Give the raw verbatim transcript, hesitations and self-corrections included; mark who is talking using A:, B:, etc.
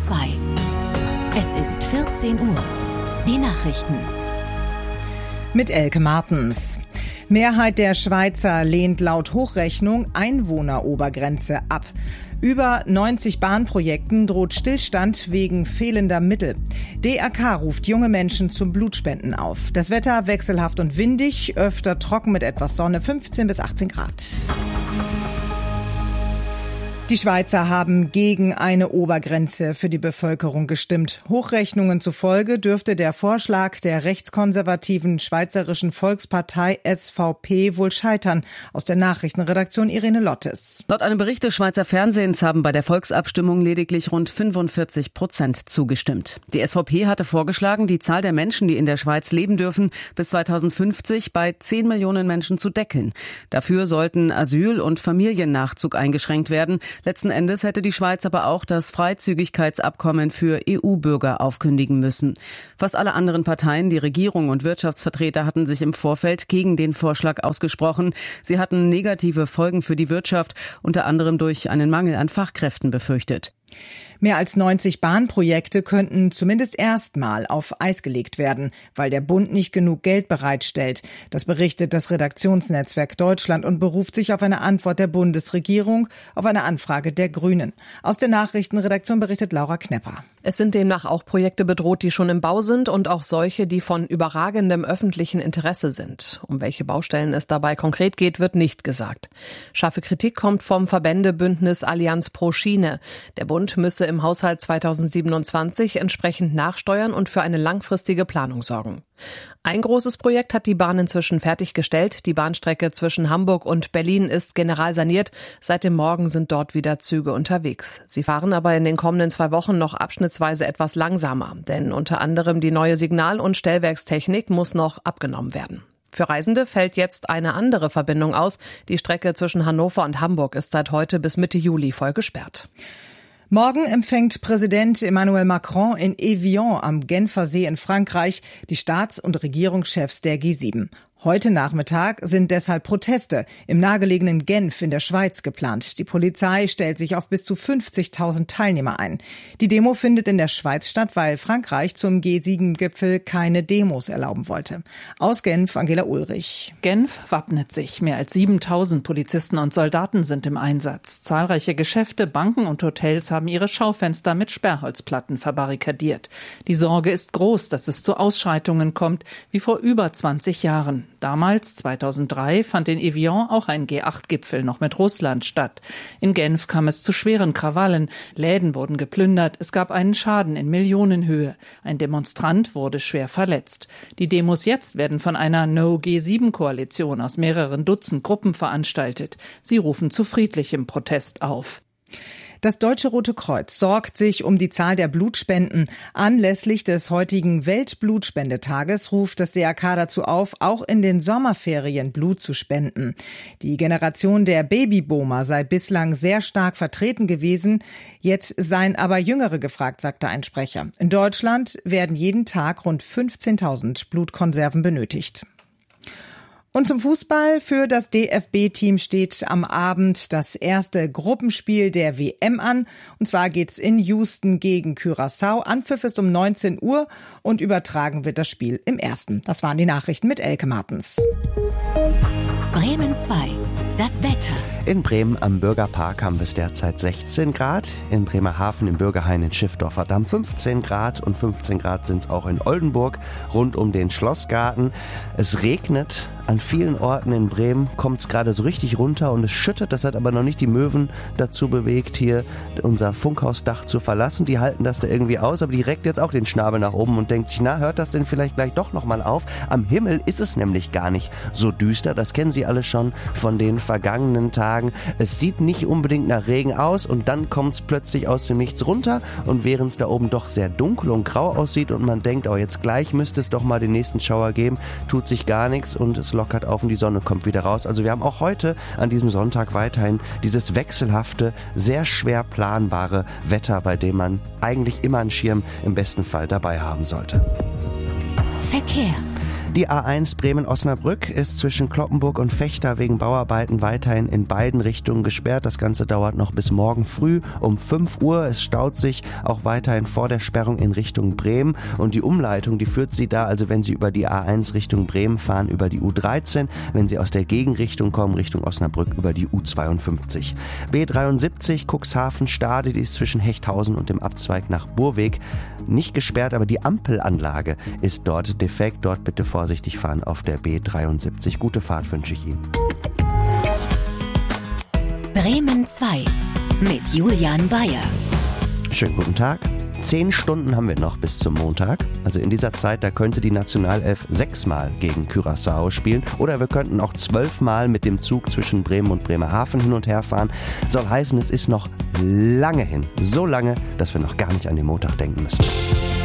A: zwei. Es ist vierzehn Uhr. Die Nachrichten.
B: Mit Elke Martens. Mehrheit der Schweizer lehnt laut Hochrechnung Einwohnerobergrenze ab. Über neunzig Bahnprojekten droht Stillstand wegen fehlender Mittel. D R K ruft junge Menschen zum Blutspenden auf. Das Wetter wechselhaft und windig, öfter trocken mit etwas Sonne, fünfzehn bis achtzehn Grad. Die Schweizer haben gegen eine Obergrenze für die Bevölkerung gestimmt. Hochrechnungen zufolge dürfte der Vorschlag der rechtskonservativen Schweizerischen Volkspartei S V P wohl scheitern. Aus der Nachrichtenredaktion Irene Lottes.
C: Laut einem Bericht des Schweizer Fernsehens haben bei der Volksabstimmung lediglich rund fünfundvierzig Prozent zugestimmt. Die S V P hatte vorgeschlagen, die Zahl der Menschen, die in der Schweiz leben dürfen, bis zweitausendfünfzig bei zehn Millionen Menschen zu deckeln. Dafür sollten Asyl- und Familiennachzug eingeschränkt werden. Letzten Endes hätte die Schweiz aber auch das Freizügigkeitsabkommen für E U-Bürger aufkündigen müssen. Fast alle anderen Parteien, die Regierung und Wirtschaftsvertreter, hatten sich im Vorfeld gegen den Vorschlag ausgesprochen. Sie hatten negative Folgen für die Wirtschaft, unter anderem durch einen Mangel an Fachkräften befürchtet.
B: Mehr als neunzig Bahnprojekte könnten zumindest erstmal auf Eis gelegt werden, weil der Bund nicht genug Geld bereitstellt. Das berichtet das Redaktionsnetzwerk Deutschland und beruft sich auf eine Antwort der Bundesregierung auf eine Anfrage der Grünen. Aus der Nachrichtenredaktion berichtet Laura Knepper.
D: Es sind demnach auch Projekte bedroht, die schon im Bau sind und auch solche, die von überragendem öffentlichen Interesse sind. Um welche Baustellen es dabei konkret geht, wird nicht gesagt. Scharfe Kritik kommt vom Verbändebündnis Allianz pro Schiene. Der Bund müsse im Haushalt zweitausendsiebenundzwanzig entsprechend nachsteuern und für eine langfristige Planung sorgen. Ein großes Projekt hat die Bahn inzwischen fertiggestellt. Die Bahnstrecke zwischen Hamburg und Berlin ist generalsaniert. Seit dem Morgen sind dort wieder Züge unterwegs. Sie fahren aber in den kommenden zwei Wochen noch abschnittsweise etwas langsamer, denn unter anderem die neue Signal- und Stellwerkstechnik muss noch abgenommen werden. Für Reisende fällt jetzt eine andere Verbindung aus. Die Strecke zwischen Hannover und Hamburg ist seit heute bis Mitte Juli voll gesperrt.
B: Morgen empfängt Präsident Emmanuel Macron in Evian am Genfersee in Frankreich die Staats- und Regierungschefs der G sieben. Heute Nachmittag sind deshalb Proteste im nahegelegenen Genf in der Schweiz geplant. Die Polizei stellt sich auf bis zu fünfzigtausend Teilnehmer ein. Die Demo findet in der Schweiz statt, weil Frankreich zum G sieben Gipfel keine Demos erlauben wollte. Aus Genf, Angela Ulrich.
E: Genf wappnet sich. Mehr als siebentausend Polizisten und Soldaten sind im Einsatz. Zahlreiche Geschäfte, Banken und Hotels haben ihre Schaufenster mit Sperrholzplatten verbarrikadiert. Die Sorge ist groß, dass es zu Ausschreitungen kommt, wie vor über zwanzig Jahren. Damals, zweitausenddrei, fand in Evian auch ein G acht Gipfel noch mit Russland statt. In Genf kam es zu schweren Krawallen. Läden wurden geplündert. Es gab einen Schaden in Millionenhöhe. Ein Demonstrant wurde schwer verletzt. Die Demos jetzt werden von einer No G sieben Koalition aus mehreren Dutzend Gruppen veranstaltet. Sie rufen zu friedlichem Protest auf.
B: Das Deutsche Rote Kreuz sorgt sich um die Zahl der Blutspenden. Anlässlich des heutigen Weltblutspendetages ruft das D R K dazu auf, auch in den Sommerferien Blut zu spenden. Die Generation der Babyboomer sei bislang sehr stark vertreten gewesen. Jetzt seien aber Jüngere gefragt, sagte ein Sprecher. In Deutschland werden jeden Tag rund fünfzehntausend Blutkonserven benötigt. Und zum Fußball. Für das D F B-Team steht am Abend das erste Gruppenspiel der W M an. Und zwar geht's in Houston gegen Curaçao. Anpfiff ist um neunzehn Uhr und übertragen wird das Spiel im ersten. Das waren die Nachrichten mit Elke Martens.
A: Bremen zwei. Das Wetter.
F: In Bremen am Bürgerpark haben wir es derzeit sechzehn Grad, in Bremerhaven im Bürgerhain in Schiffdorfer Damm fünfzehn Grad und fünfzehn Grad sind es auch in Oldenburg rund um den Schlossgarten. Es regnet an vielen Orten in Bremen, kommt es gerade so richtig runter und es schüttet. Das hat aber noch nicht die Möwen dazu bewegt, hier unser Funkhausdach zu verlassen. Die halten das da irgendwie aus, aber die reckt jetzt auch den Schnabel nach oben und denkt sich, na, hört das denn vielleicht gleich doch nochmal auf? Am Himmel ist es nämlich gar nicht so düster, das kennen Sie alle schon von den vergangenen Tagen. Es sieht nicht unbedingt nach Regen aus und dann kommt es plötzlich aus dem Nichts runter und während es da oben doch sehr dunkel und grau aussieht und man denkt, oh jetzt gleich müsste es doch mal den nächsten Schauer geben, tut sich gar nichts und es lockert auf und die Sonne kommt wieder raus. Also wir haben auch heute an diesem Sonntag weiterhin dieses wechselhafte, sehr schwer planbare Wetter, bei dem man eigentlich immer einen Schirm im besten Fall dabei haben sollte.
A: Verkehr.
F: Die A eins Bremen-Osnabrück ist zwischen Cloppenburg und Vechta wegen Bauarbeiten weiterhin in beiden Richtungen gesperrt. Das Ganze dauert noch bis morgen früh um fünf Uhr. Es staut sich auch weiterhin vor der Sperrung in Richtung Bremen. Und die Umleitung, die führt Sie da, also wenn Sie über die A eins Richtung Bremen fahren, über die U dreizehn. Wenn Sie aus der Gegenrichtung kommen, Richtung Osnabrück, über die U zweiundfünfzig. B dreiundsiebzig Cuxhaven-Stade, die ist zwischen Hechthausen und dem Abzweig nach Burweg nicht gesperrt, aber die Ampelanlage ist dort defekt. Dort bitte vorsichtig fahren auf der B dreiundsiebzig. Gute Fahrt wünsche ich Ihnen.
A: Bremen zwei mit Julian Bayer.
F: Schönen guten Tag. Zehn Stunden haben wir noch bis zum Montag. Also in dieser Zeit, da könnte die Nationalelf sechsmal gegen Curaçao spielen. Oder wir könnten auch zwölfmal mit dem Zug zwischen Bremen und Bremerhaven hin und her fahren. Soll heißen, es ist noch lange hin. So lange, dass wir noch gar nicht an den Montag denken müssen.